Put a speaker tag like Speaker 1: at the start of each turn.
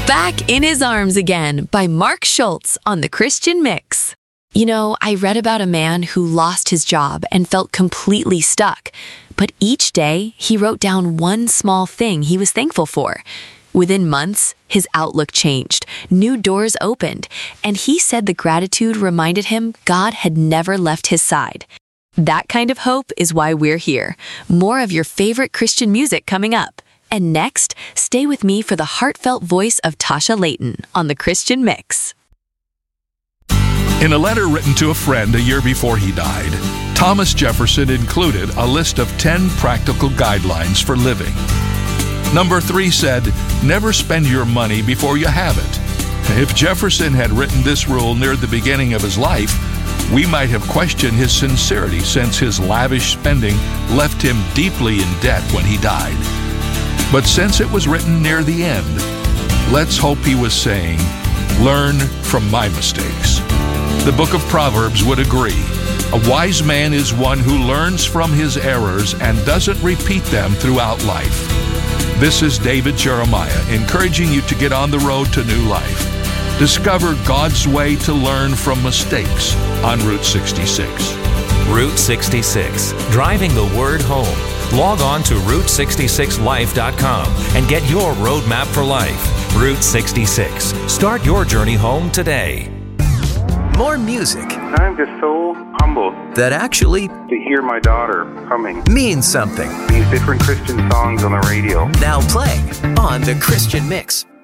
Speaker 1: Back in His Arms Again by Mark Schultz on The Christian Mix. You know, I read about a man who lost his job and felt completely stuck. But each day, he wrote down one small thing he was thankful for. Within months, his outlook changed, new doors opened, and he said the gratitude reminded him God had never left his side. That kind of hope is why we're here. More of your favorite Christian music coming up. And next, stay with me for the heartfelt voice of Tasha Layton on The Christian Mix.
Speaker 2: In a letter written to a friend a year before he died, Thomas Jefferson included a list of 10 practical guidelines for living. Number 3 said, never spend your money before you have it. If Jefferson had written this rule near the beginning of his life, we might have questioned his sincerity since his lavish spending left him deeply in debt when he died. But since it was written near the end, let's hope he was saying, learn from my mistakes. The book of Proverbs would agree. A wise man is one who learns from his errors and doesn't repeat them throughout life. This is David Jeremiah encouraging you to get on the road to new life. Discover God's way to learn from mistakes on Route 66.
Speaker 3: Route 66, driving the word home. Log on to Route66Life.com and get your roadmap for life. Route 66. Start your journey home today.
Speaker 4: More music.
Speaker 5: I'm just so humbled
Speaker 4: that actually
Speaker 5: to hear my daughter humming
Speaker 4: means something.
Speaker 5: These different Christian songs on the radio.
Speaker 4: Now playing on The Christian Mix.